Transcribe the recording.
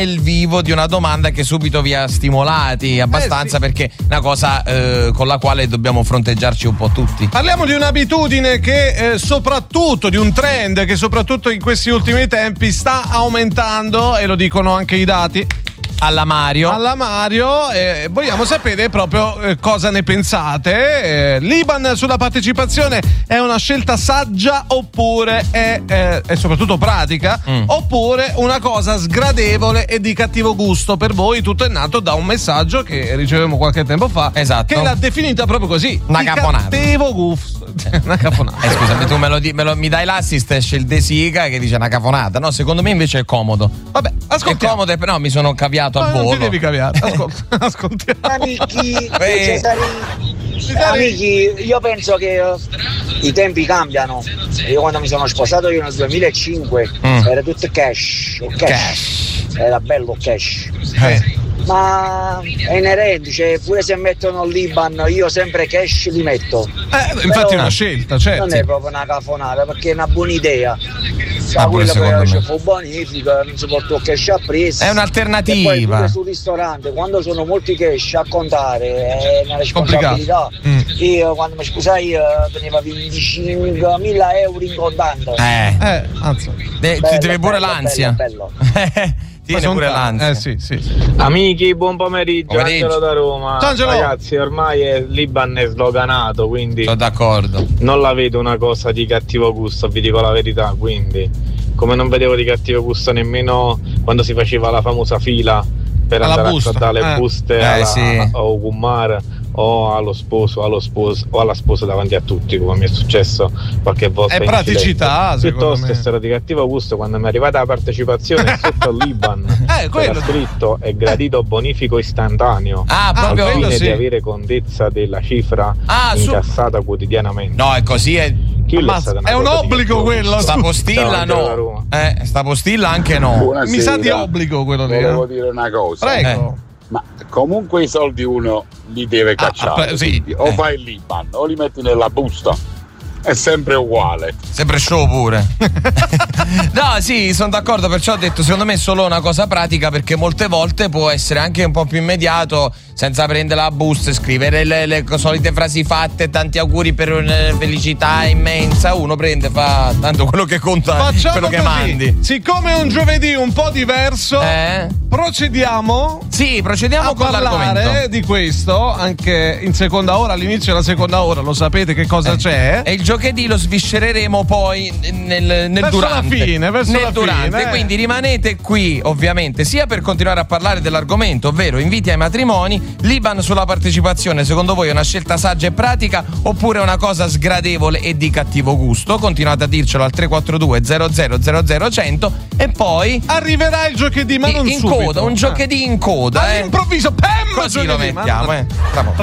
il vivo di una domanda che subito vi ha stimolati abbastanza, perché è una cosa con la quale dobbiamo fronteggiarci un po' tutti. Parliamo di un'abitudine che soprattutto, di un trend che soprattutto in questi ultimi tempi sta aumentando, e lo dicono anche i dati. Alla Mario, vogliamo sapere proprio cosa ne pensate. L'IBAN sulla partecipazione è una scelta saggia oppure è soprattutto pratica, oppure una cosa sgradevole e di cattivo gusto? Per voi tutto è nato da un messaggio che ricevemmo qualche tempo fa, esatto, che l'ha definita proprio così: una caponata. Cattivo gusto. Una caponata. Scusami, tu mi dai l'assist, esce il De Sica che dice una caponata. No, secondo me invece è comodo. Vabbè, ascoltiamo. È comodo, però mi sono caviato al volo. Non ti devi caviare. Ascoltiamo. Amici, io penso che i tempi cambiano. Io quando mi sono sposato nel 2005 era tutto cash. Era bello cash. Ma è inerente, cioè pure se mettono l'IBAN io sempre cash li metto. Infatti è una scelta, certo. Non è proprio una cafonata, perché è una buona idea. Quello che fu bonifica, non si porta il cash a presa. È un'alternativa. E poi pure sul ristorante, quando sono molti cash a contare, è una responsabilità. Io quando mi scusai tenevo 25.000 euro in contanto. Anzi. Ti deve pure l'ansia. Bello. Tiene pure l'ansia. Sì. Amici, buon pomeriggio. Angelo da Roma. Ciao, Angelo. Ragazzi, ormai l'IBAN è sloganato, quindi sono d'accordo. Non la vedo una cosa di cattivo gusto, vi dico la verità. Quindi, come non vedevo di cattivo gusto nemmeno quando si faceva la famosa fila per alla andare busta. a guardare le buste o Kumar o allo sposo o alla sposa davanti a tutti, come mi è successo qualche volta. È praticità, piuttosto essere di cattivo gusto quando mi è arrivata la partecipazione sotto l'IBAN era scritto è gradito bonifico istantaneo proprio al fine sì, di avere contezza della cifra incassata quotidianamente. No, è così, è un obbligo quello. Sta postilla no. Sta postilla anche no. Buonasera. Mi sa di obbligo quello lì. Volevo dire una cosa. Prego. Ma comunque i soldi uno li deve cacciare. O fai l'IBAN o li metti nella busta. È sempre uguale. Sempre show pure. No, sì, sono d'accordo, perciò ho detto, secondo me è solo una cosa pratica, perché molte volte può essere anche un po' più immediato, senza prendere la busta e scrivere le solite frasi fatte, tanti auguri per una felicità immensa. Uno prende, fa tanto quello che conta. Facciamo quello che così. mandi. Siccome è un giovedì un po' diverso, procediamo con parlare l'argomento di questo anche in seconda ora, all'inizio della seconda ora. Lo sapete che cosa c'è? E il giovedì lo sviscereremo poi nel verso durante. La fine, verso nel la durante. fine. Quindi rimanete qui, ovviamente, sia per continuare a parlare dell'argomento, ovvero inviti ai matrimoni. L'IBAN sulla partecipazione, secondo voi è una scelta saggia e pratica oppure è una cosa sgradevole e di cattivo gusto? Continuate a dircelo al 342 00 100 e poi arriverà il giovedì, ma non in subito. Coda, un giovedì in coda. All'improvviso, così lo mettiamo.